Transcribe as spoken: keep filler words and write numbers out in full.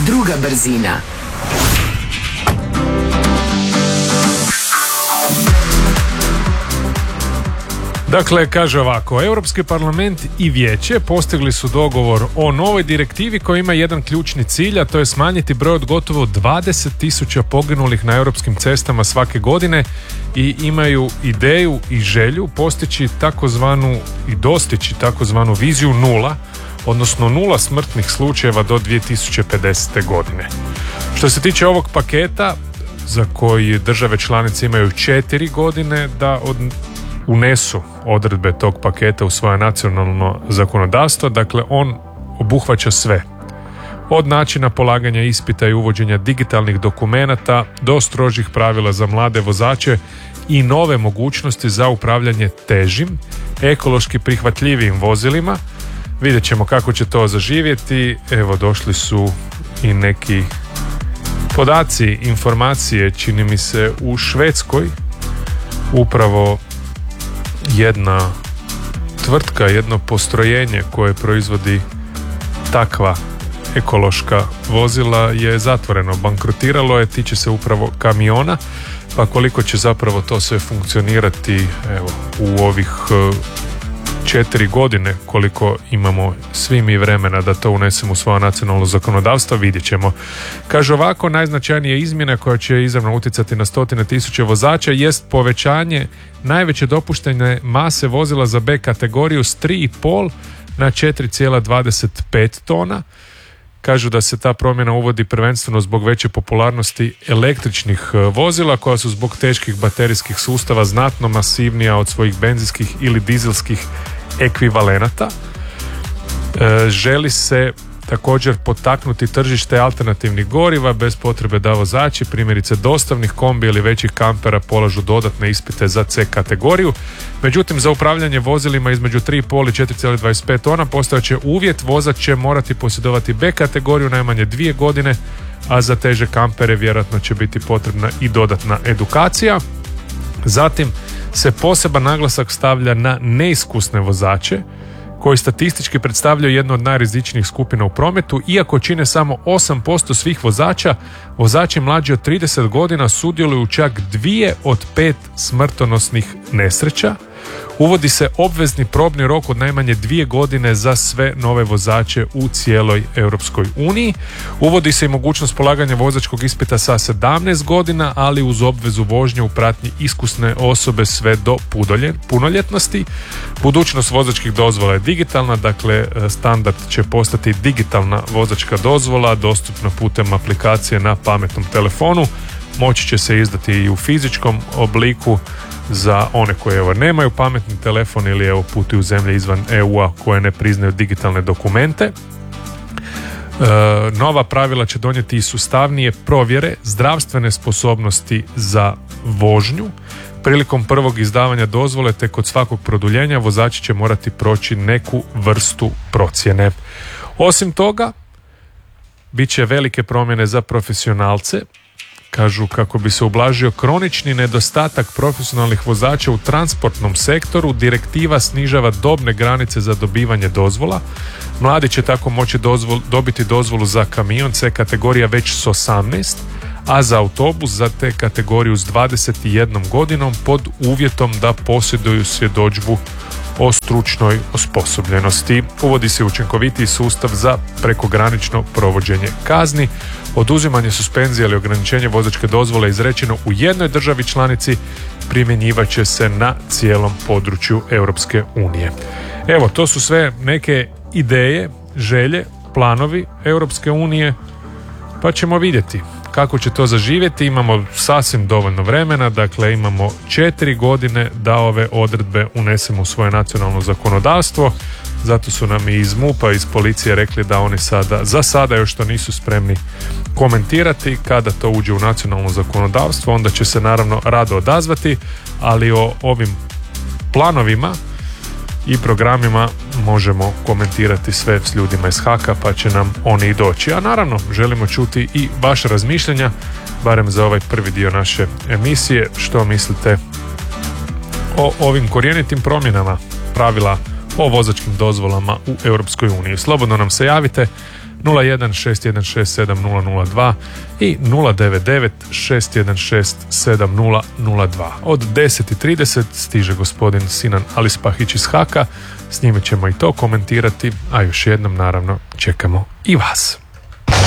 druga brzina. Dakle, kaže ovako, Europski parlament i vijeće postigli su dogovor o novoj direktivi koja ima jedan ključni cilj, a to je smanjiti broj od gotovo dvadeset tisuća poginulih na europskim cestama svake godine i imaju ideju i želju postići takozvanu i dostići takozvanu viziju nula, odnosno nula smrtnih slučajeva do dvije tisuće pedesete. godine. Što se tiče ovog paketa, za koji države članice imaju četiri godine da od unesu odredbe tog paketa u svoje nacionalno zakonodavstvo, dakle on obuhvaća sve. Od načina polaganja ispita i uvođenja digitalnih dokumenata do strožih pravila za mlade vozače i nove mogućnosti za upravljanje težim, ekološki prihvatljivijim vozilima. Vidjet ćemo kako će to zaživjeti. Evo, došli su i neki podaci, informacije, čini mi se u Švedskoj upravo jedna tvrtka, jedno postrojenje koje proizvodi takva ekološka vozila je zatvoreno, bankrotiralo je, tiče se upravo kamiona, pa koliko će zapravo to sve funkcionirati evo, u ovih četiri godine, koliko imamo svi mi vremena da to unesemo u svoje nacionalno zakonodavstvo, vidjet ćemo. Kaže ovako, najznačajnija izmjena koja će izravno utjecati na stotine tisuće vozača jest povećanje najveće dopuštene mase vozila za B kategoriju s tri i pol na četiri zarez dvadeset pet tona. Kažu da se ta promjena uvodi prvenstveno zbog veće popularnosti električnih vozila koja su zbog teških baterijskih sustava znatno masivnija od svojih benzinskih ili dizelskih ekvivalenata. E, želi se također potaknuti tržište alternativnih goriva bez potrebe da vozači, primjerice dostavnih kombi ili većih kampera, polažu dodatne ispite za C kategoriju. Međutim, za upravljanje vozilima između tri i pol i četiri zarez dvadeset pet tona postojeće uvjet, vozač će morati posjedovati B kategoriju najmanje dvije godine, a za teže kampere vjerojatno će biti potrebna i dodatna edukacija. Zatim se poseban naglasak stavlja na neiskusne vozače koji statistički predstavljaju jednu od najrizičnijih skupina u prometu. Iako čine samo osam posto svih vozača, vozači mlađi od trideset godina sudjeluju u čak dvije od pet smrtonosnih nesreća. Uvodi se obvezni probni rok od najmanje dvije godine za sve nove vozače u cijeloj Europskoj uniji. Uvodi se i mogućnost polaganja vozačkog ispita sa sedamnaest godina, ali uz obvezu vožnje u pratnji iskusne osobe sve do punoljetnosti. Budućnost vozačkih dozvola je digitalna, dakle standard će postati digitalna vozačka dozvola, dostupna putem aplikacije na pametnom telefonu. Moći će se izdati i u fizičkom obliku za one koje evo, nemaju pametni telefon ili evo, putuju u zemlje izvan E U-a koje ne priznaju digitalne dokumente. E, nova pravila će donijeti i sustavnije provjere zdravstvene sposobnosti za vožnju. Prilikom prvog izdavanja dozvole te kod svakog produljenja vozači će morati proći neku vrstu procjene. Osim toga, bit će velike promjene za profesionalce. Kažu kako bi se ublažio kronični nedostatak profesionalnih vozača u transportnom sektoru, direktiva snižava dobne granice za dobivanje dozvola. Mladi će tako moći dozvol, dobiti dozvolu za kamion C kategorija već s osamnaest, a za autobus za te kategoriju s dvadeset jednom godinom pod uvjetom da posjeduju svjedodžbu o stručnoj osposobljenosti. Uvodi se učinkovitiji sustav za prekogranično provođenje kazni. Oduzimanje suspenzije ili ograničenje vozačke dozvole izrečeno u jednoj državi članici primjenjivat će se na cijelom području Europske unije. Evo, to su sve neke ideje, želje, planovi Europske unije, pa ćemo vidjeti kako će to zaživjeti. Imamo sasvim dovoljno vremena, dakle imamo četiri godine da ove odredbe unesemo u svoje nacionalno zakonodavstvo. Zato su nam i iz MUP-a, iz policije rekli da oni sada, za sada još to nisu spremni komentirati. Kada to uđe u nacionalno zakonodavstvo, onda će se naravno rado odazvati, ali o ovim planovima i programima možemo komentirati sve s ljudima iz Haka, pa će nam oni i doći. A naravno, želimo čuti i vaše razmišljanja, barem za ovaj prvi dio naše emisije. Što mislite o ovim korjenitim promjenama pravila o vozačkim dozvolama u Europskoj uniji? Slobodno nam se javite nula jedan šest jedan šest sedam nula nula dva i nula devet devet šest jedan šest sedam nula nula dva. Od deset i trideset stiže gospodin Sinan Alispahić iz Haka, s njime ćemo i to komentirati, a još jednom naravno čekamo i vas.